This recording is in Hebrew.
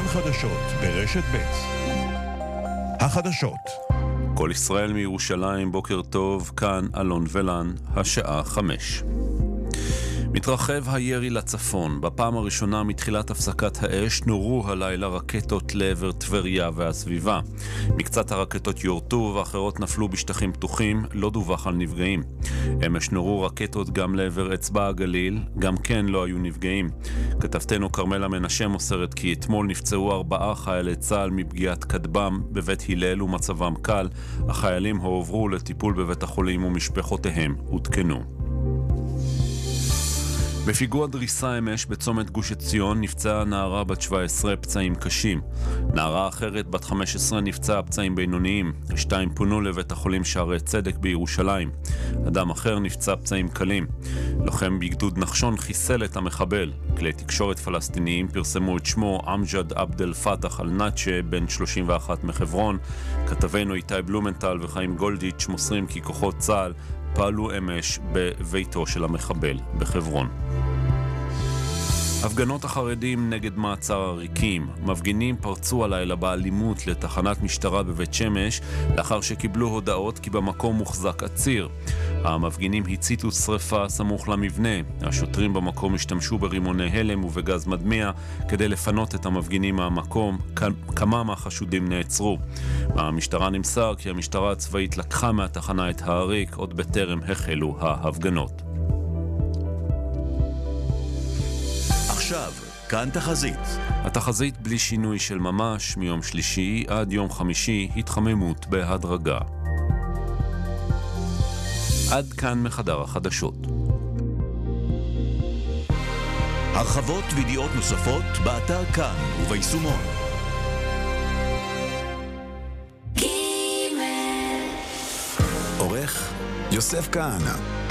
חדשות ברשת ב'. החדשות. כל ישראל מירושלים, בוקר טוב, כאן אלון ולן, השעה 5. מתרחב הירי לצפון. בפעם הראשונה מתחילת הפסקת האש נורו הלילה רקטות לעבר טבריה והסביבה. מקצת הרקטות יורטו ואחרות נפלו בשטחים פתוחים, לא דווח על נפגעים. אמש נורו רקטות גם לעבר אצבע הגליל, גם כן לא היו נפגעים. כתבתנו קרמלה מנשה מוסרת כי אתמול נפצעו 4 חיילי צה"ל מפגיעת כדבם בבית הלל ומצבם קל. החיילים הועברו לטיפול בבית החולים ומשפחותיהם הותקנו. בפיגוע דריסה אמש בצומת גוש עציון נפצעה נערה בת 17 פצעים קשים. נערה אחרת בת 15 נפצעה פצעים בינוניים. 2 פונו לבית החולים שערי צדק בירושלים. אדם אחר נפצע פצעים קלים. לוחם בגדוד נחשון חיסל את המחבל. כלי תקשורת פלסטיניים פרסמו את שמו אמג'ד עבד אל פתח אל נאצ'ה, בן 31 מחברון. כתבנו איתי בלומנטל וחיים גולדיץ' מוסרים כי כוחות צה"ל פעלו אמש בביתו של המחבל בחברון. הפגנות החרדים נגד מעצר עריקים. מפגינים פרצו הלילה באלימות לתחנת משטרה בבית שמש לאחר שקיבלו הודעות כי במקום מוחזק עציר. המפגינים הציתו שריפה סמוך למבנה. השוטרים במקום השתמשו ברימוני הלם ובגז מדמיע כדי לפנות את המפגינים מהמקום. כמה מהחשודים נעצרו. המשטרה נמסר כי המשטרה הצבאית לקחה מהתחנה את העריק עוד בטרם החלו ההפגנות. עכשיו, כאן תחזית. התחזית בלי שינוי של ממש, מיום שלישי עד יום חמישי, התחממות בהדרגה. עד כאן מחדר החדשות. הרחבות וידיעות נוספות באתר כאן וביישומון. עורך יוסף כהנא.